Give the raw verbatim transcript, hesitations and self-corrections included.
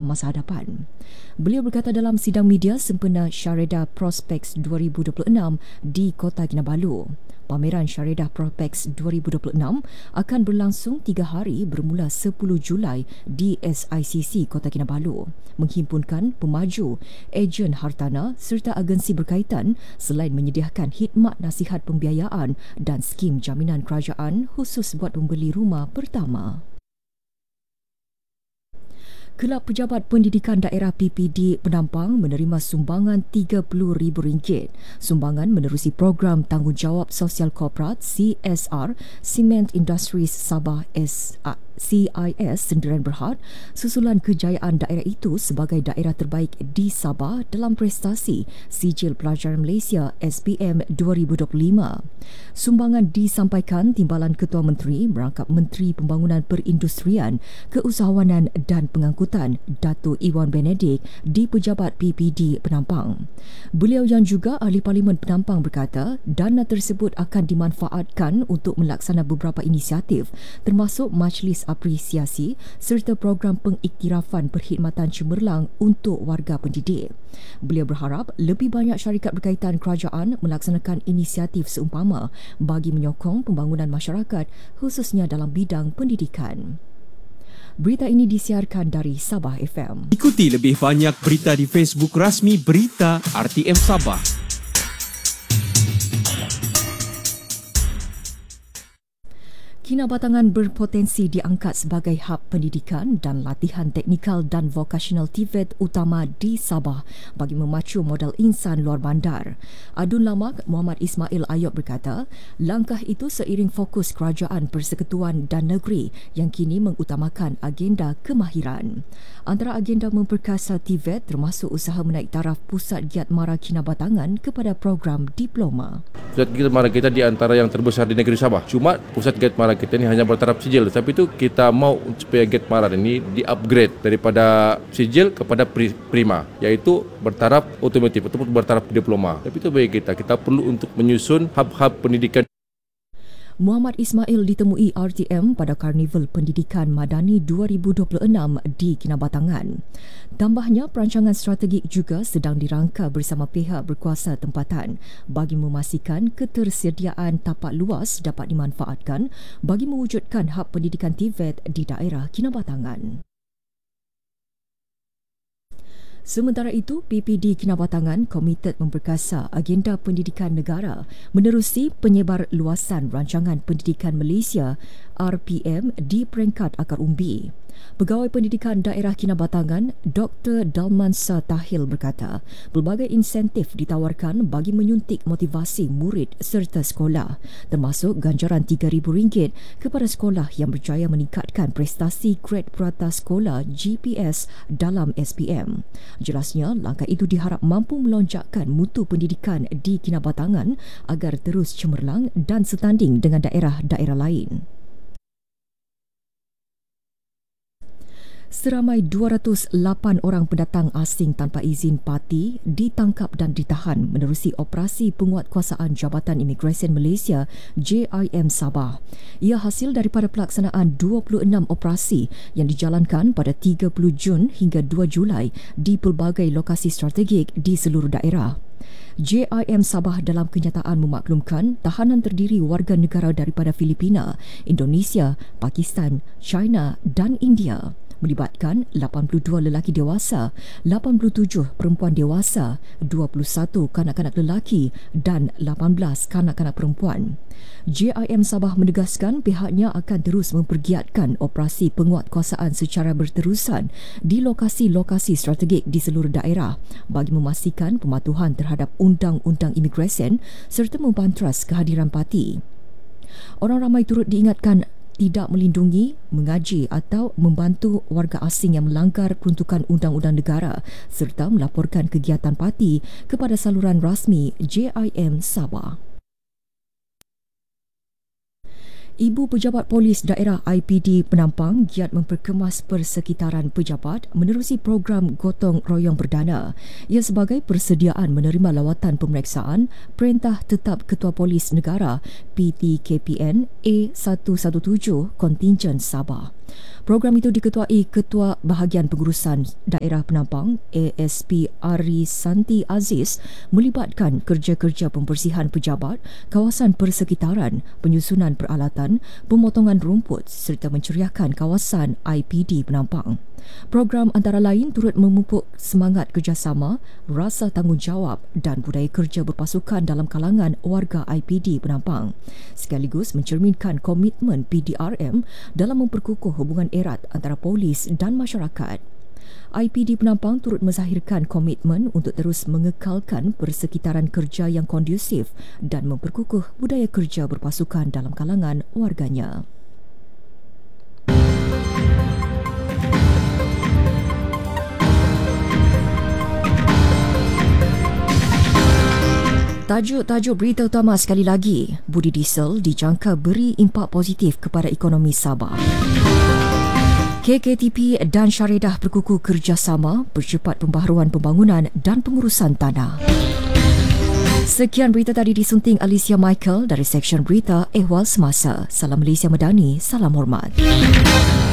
masa hadapan. Beliau berkata dalam sidang media sempena Syareda Prospects dua ribu dua puluh enam di Kota Kinabalu. Pameran Syareda Prospects dua ribu dua puluh enam akan berlangsung tiga hari bermula sepuluh Julai di S I C C Kota Kinabalu, menghimpunkan pemaju, ejen hartanah serta agensi berkaitan selain menyediakan khidmat nasihat pembiayaan dan skim jaminan kerajaan khusus buat pembeli rumah pertama. Kelab Pejabat Pendidikan Daerah P P D Penampang menerima sumbangan tiga puluh ribu ringgit. Sumbangan menerusi program Tanggungjawab Sosial Korporat C S R Cement Industries Sabah S C I S Sendirian Berhad susulan kejayaan daerah itu sebagai daerah terbaik di Sabah dalam prestasi Sijil Pelajaran Malaysia S P M dua ribu dua puluh lima. Sumbangan disampaikan Timbalan Ketua Menteri merangkap Menteri Pembangunan Perindustrian, Keusahawanan dan Pengangkutan Datuk Iwan Benedik di Pejabat P P D Penampang. Beliau yang juga Ahli Parlimen Penampang berkata dana tersebut akan dimanfaatkan untuk melaksana beberapa inisiatif termasuk Majlis Apresiasi serta program pengiktirafan perkhidmatan cemerlang untuk warga pendidik. Beliau berharap lebih banyak syarikat berkaitan kerajaan melaksanakan inisiatif seumpama bagi menyokong pembangunan masyarakat khususnya dalam bidang pendidikan. Berita ini disiarkan dari Sabah F M. Ikuti lebih banyak berita di Facebook rasmi Berita R T M Sabah. Kinabatangan berpotensi diangkat sebagai hub pendidikan dan latihan teknikal dan vokasional T V E T utama di Sabah bagi memacu modal insan luar bandar. Adun Lamak Muhammad Ismail Ayub berkata, langkah itu seiring fokus Kerajaan Persekutuan dan Negeri yang kini mengutamakan agenda kemahiran. Antara agenda memperkasa T V E T termasuk usaha menaik taraf Pusat Giat Mara Kinabatangan kepada program diploma. Pusat Giat Mara kita di antara yang terbesar di negeri Sabah. Cuma Pusat Giat Mara kita ini hanya bertaraf sijil, tapi itu kita mau supaya Giat Mara ini di-upgrade daripada sijil kepada prima, iaitu bertaraf otomotif ataupun bertaraf diploma. Tapi itu bagi kita, kita perlu untuk menyusun hub-hub pendidikan. Muhammad Ismail ditemui R T M pada Karnival Pendidikan Madani dua ribu dua puluh enam di Kinabatangan. Tambahnya, perancangan strategik juga sedang dirangka bersama pihak berkuasa tempatan bagi memastikan ketersediaan tapak luas dapat dimanfaatkan bagi mewujudkan hub pendidikan T V E T di daerah Kinabatangan. Sementara itu, P P D Kinabatangan komited memperkasa agenda pendidikan negara menerusi penyebar luasan Rancangan Pendidikan Malaysia R P M di peringkat akar umbi. Pegawai Pendidikan Daerah Kinabatangan, Doktor Dalmansa Tahil berkata, pelbagai insentif ditawarkan bagi menyuntik motivasi murid serta sekolah, termasuk ganjaran tiga ribu ringgit kepada sekolah yang berjaya meningkatkan prestasi grade purata sekolah G P S dalam S P M. Jelasnya, langkah itu diharap mampu melonjakkan mutu pendidikan di Kinabatangan agar terus cemerlang dan setanding dengan daerah-daerah lain. Seramai dua ratus lapan orang pendatang asing tanpa izin parti ditangkap dan ditahan menerusi operasi penguatkuasaan Jabatan Imigresen Malaysia J I M Sabah. Ia hasil daripada pelaksanaan dua puluh enam operasi yang dijalankan pada tiga puluh Jun hingga dua Julai di pelbagai lokasi strategik di seluruh daerah. J I M Sabah dalam kenyataan memaklumkan tahanan terdiri warga negara daripada Filipina, Indonesia, Pakistan, China dan India. Melibatkan lapan puluh dua lelaki dewasa, lapan puluh tujuh perempuan dewasa, dua puluh satu kanak-kanak lelaki dan lapan belas kanak-kanak perempuan. J I M Sabah menegaskan pihaknya akan terus mempergiatkan operasi penguatkuasaan secara berterusan di lokasi-lokasi strategik di seluruh daerah bagi memastikan pematuhan terhadap undang-undang imigresen serta membantras kehadiran parti. Orang ramai turut diingatkan tidak melindungi, mengaji atau membantu warga asing yang melanggar peruntukan undang-undang negara serta melaporkan kegiatan parti kepada saluran rasmi J I M Sabah. Ibu Pejabat Polis Daerah I P D Penampang giat memperkemas persekitaran pejabat menerusi program Gotong Royong Perdana. Ia sebagai persediaan menerima lawatan pemeriksaan Perintah Tetap Ketua Polis Negara P T K P N A seratus tujuh belas Kontingen Sabah. Program itu diketuai Ketua Bahagian Pengurusan Daerah Penampang A S P Ari Santi Aziz, melibatkan kerja-kerja pembersihan pejabat, kawasan persekitaran, penyusunan peralatan, pemotongan rumput serta menceriahkan kawasan I P D Penampang. Program antara lain turut memupuk semangat kerjasama, rasa tanggungjawab dan budaya kerja berpasukan dalam kalangan warga I P D Penampang, sekaligus mencerminkan komitmen P D R M dalam memperkukuh hubungan erat antara polis dan masyarakat. I P D Penampang turut menzahirkan komitmen untuk terus mengekalkan persekitaran kerja yang kondusif dan memperkukuh budaya kerja berpasukan dalam kalangan warganya. Tajuk-tajuk berita utama sekali lagi. Budi diesel dijangka beri impak positif kepada ekonomi Sabah. K K T P dan Syaredah berkukuh kerjasama percepat pembaharuan pembangunan dan pengurusan tanah. Sekian berita tadi disunting Alicia Michael dari Seksyen Berita Ehwal Semasa. Salam Malaysia Madani, salam hormat.